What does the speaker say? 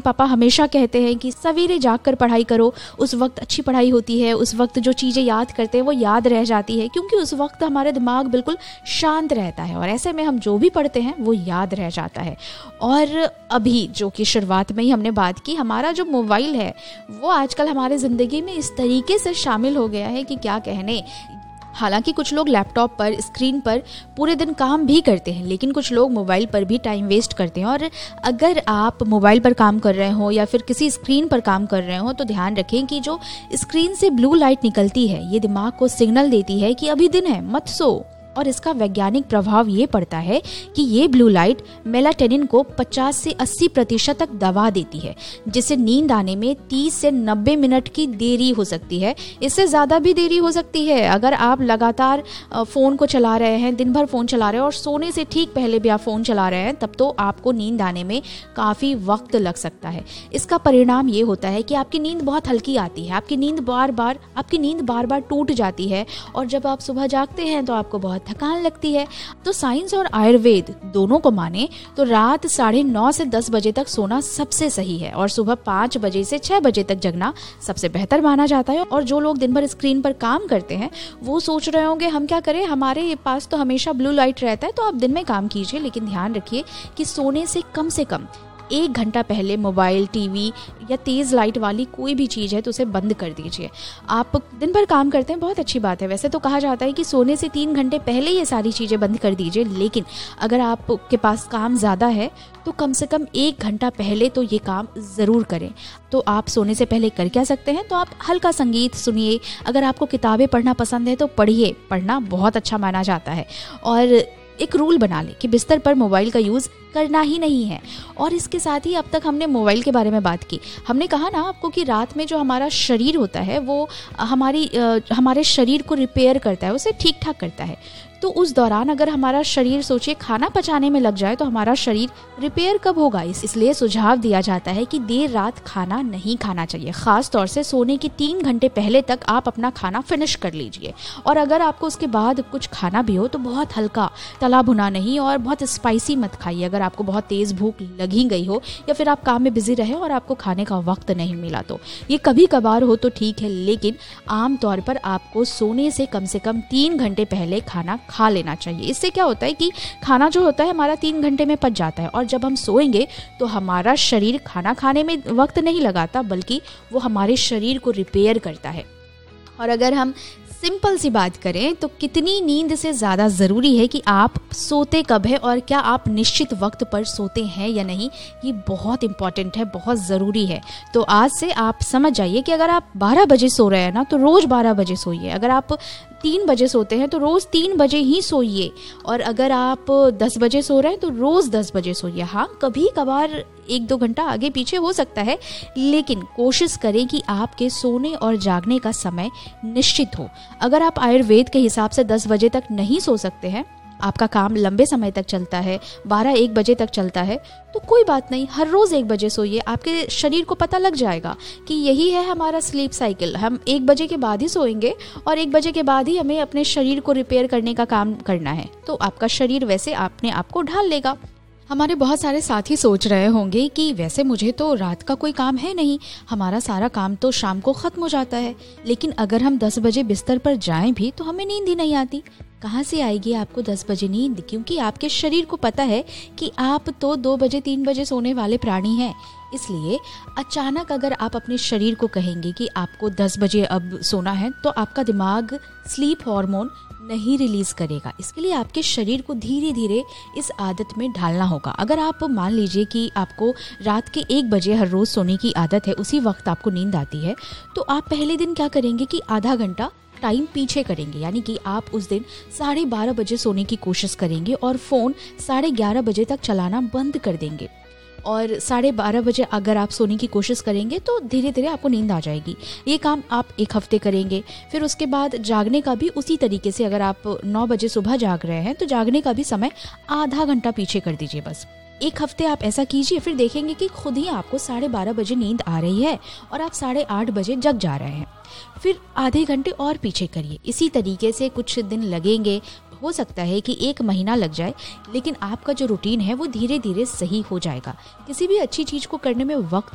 पापा हमेशा कहते हैं कि सवेरे जाग कर पढ़ाई करो, उस वक्त अच्छी पढ़ाई होती है, उस वक्त जो चीज़ें याद करते हैं वो याद रह जाती है, क्योंकि उस वक्त हमारा दिमाग बिल्कुल शांत रहता है और ऐसे में हम जो भी पढ़ते हैं वो याद रह जाता है। और अभी जो कि शुरुआत में ही हमने बात की, हमारा जो मोबाइल है वो आजकल हमारे ज़िंदगी में इस तरीके से शामिल हो गया है कि क्या कहने। हालांकि कुछ लोग लैपटॉप पर, स्क्रीन पर पूरे दिन काम भी करते हैं, लेकिन कुछ लोग मोबाइल पर भी टाइम वेस्ट करते हैं। और अगर आप मोबाइल पर काम कर रहे हो या फिर किसी स्क्रीन पर काम कर रहे हो तो ध्यान रखें कि जो स्क्रीन से ब्लू लाइट निकलती है ये दिमाग को सिग्नल देती है कि अभी दिन है, मत सो। और इसका वैज्ञानिक प्रभाव ये पड़ता है कि ये ब्लू लाइट मेलाटोनिन को 50 से 80% तक दबा देती है, जिससे नींद आने में 30 से 90 मिनट की देरी हो सकती है। इससे ज़्यादा भी देरी हो सकती है अगर आप लगातार फ़ोन को चला रहे हैं, दिन भर फ़ोन चला रहे हैं और सोने से ठीक पहले भी आप फ़ोन चला रहे हैं, तब तो आपको नींद आने में काफ़ी वक्त लग सकता है। इसका परिणाम ये होता है कि आपकी नींद बहुत हल्की आती है, आपकी नींद बार बार टूट जाती है और जब आप सुबह जागते हैं तो आपको बहुत थकान लगती है। तो साइंस और आयुर्वेद दोनों को माने तो रात 9:30 से 10 बजे तक सोना सबसे सही है और सुबह 5 बजे से 6 बजे तक जगना सबसे बेहतर माना जाता है। और जो लोग दिन भर स्क्रीन पर काम करते हैं वो सोच रहे होंगे हम क्या करें, हमारे पास तो हमेशा ब्लू लाइट रहता है, तो आप दिन में काम कीजिए, लेकिन ध्यान रखिए कि सोने से कम 1 घंटा पहले मोबाइल, टीवी या तेज़ लाइट वाली कोई भी चीज़ है तो उसे बंद कर दीजिए। आप दिन भर काम करते हैं, बहुत अच्छी बात है, वैसे तो कहा जाता है कि सोने से 3 घंटे पहले ये सारी चीज़ें बंद कर दीजिए, लेकिन अगर आपके पास काम ज़्यादा है तो कम से कम 1 घंटा पहले तो ये काम ज़रूर करें। तो आप सोने से पहले कर क्या सकते हैं, तो आप हल्का संगीत सुनिए, अगर आपको किताबें पढ़ना पसंद है तो पढ़िए, पढ़ना बहुत अच्छा माना जाता है। और एक रूल बना ले कि बिस्तर पर मोबाइल का यूज़ करना ही नहीं है। और इसके साथ ही अब तक हमने मोबाइल के बारे में बात की, हमने कहा ना आपको कि रात में जो हमारा शरीर होता है वो हमारे शरीर को रिपेयर करता है, उसे ठीक ठाक करता है। तो उस दौरान अगर हमारा शरीर सोचिए खाना पचाने में लग जाए तो हमारा शरीर रिपेयर कब होगा। इसलिए सुझाव दिया जाता है कि देर रात खाना नहीं खाना चाहिए, खास तौर से सोने के 3 घंटे पहले तक आप अपना खाना फिनिश कर लीजिए। और अगर आपको उसके बाद कुछ खाना भी हो तो बहुत हल्का, तला भुना नहीं और बहुत स्पाइसी मत खाइए। अगर आपको बहुत तेज़ भूख लगी गई हो या फिर आप काम में बिजी रहे और आपको खाने का वक्त नहीं मिला तो ये कभी कभार हो तो ठीक है, लेकिन आम तौर पर आपको सोने से कम 3 घंटे पहले खाना खा लेना चाहिए। इससे क्या होता है कि खाना जो होता है हमारा 3 घंटे में पच जाता है और जब हम सोएंगे तो हमारा शरीर खाना खाने में वक्त नहीं लगाता, बल्कि वो हमारे शरीर को रिपेयर करता है। और अगर हम सिंपल सी बात करें तो कितनी नींद से ज़्यादा ज़रूरी है कि आप सोते कब है और क्या आप निश्चित वक्त पर सोते हैं या नहीं, ये बहुत इंपॉर्टेंट है, बहुत ज़रूरी है। तो आज से आप समझ जाइए कि अगर आप 12 बजे सो रहे हैं ना तो रोज़ 12 बजे सोइए, अगर आप 3 बजे सोते हैं तो रोज़ 3 बजे ही सोइए, और अगर आप 10 बजे सो रहे हैं तो रोज़ 10 बजे सोइए। हाँ, कभी कभार 1-2 घंटा आगे पीछे हो सकता है, लेकिन कोशिश करें कि आपके सोने और जागने का समय निश्चित हो। अगर आप आयुर्वेद के हिसाब से 10 बजे तक नहीं सो सकते हैं, आपका काम लंबे समय तक चलता है, 12-1 बजे तक चलता है, तो कोई बात नहीं, हर रोज़ 1 बजे सोइए। आपके शरीर को पता लग जाएगा कि यही है हमारा स्लीप साइकिल, हम 1 बजे के बाद ही सोएंगे और 1 बजे के बाद ही हमें अपने शरीर को रिपेयर करने का काम करना है। तो आपका शरीर वैसे अपने आप को ढाल लेगा। हमारे बहुत सारे साथी सोच रहे होंगे कि वैसे मुझे तो रात का कोई काम है नहीं, हमारा सारा काम तो शाम को ख़त्म हो जाता है, लेकिन अगर हम 10 बजे बिस्तर पर जाएं भी तो हमें नींद ही नहीं आती। कहाँ से आएगी आपको 10 बजे नींद, क्योंकि आपके शरीर को पता है कि आप तो 2 बजे 3 बजे सोने वाले प्राणी हैं। इसलिए अचानक अगर आप अपने शरीर को कहेंगे कि आपको 10 बजे अब सोना है, तो आपका दिमाग स्लीप हार्मोन नहीं रिलीज करेगा। इसके लिए आपके शरीर को धीरे धीरे इस आदत में ढालना होगा। अगर आप मान लीजिए कि आपको रात के 1 बजे हर रोज़ सोने की आदत है, उसी वक्त आपको नींद आती है, तो आप पहले दिन क्या करेंगे कि आधा घंटा टाइम पीछे करेंगे, यानी कि आप उस दिन 12:30 बजे सोने की कोशिश करेंगे और फ़ोन 11:30 बजे तक चलाना बंद कर देंगे। और 12:30 बजे अगर आप सोने की कोशिश करेंगे तो धीरे धीरे आपको नींद आ जाएगी। ये काम आप 1 हफ्ते करेंगे। फिर उसके बाद जागने का भी उसी तरीके से, अगर आप 9 बजे सुबह जाग रहे हैं तो जागने का भी समय आधा घंटा पीछे कर दीजिए बस। 1 हफ्ते आप ऐसा कीजिए, फिर देखेंगे कि खुद ही आपको 12:30 बजे नींद आ रही है और आप 8:30 बजे जग जा रहे हैं। फिर आधे घंटे और पीछे करिए। इसी तरीके से कुछ दिन लगेंगे, हो सकता है कि 1 महीना लग जाए, लेकिन आपका जो रूटीन है वो धीरे धीरे सही हो जाएगा। किसी भी अच्छी चीज़ को करने में वक्त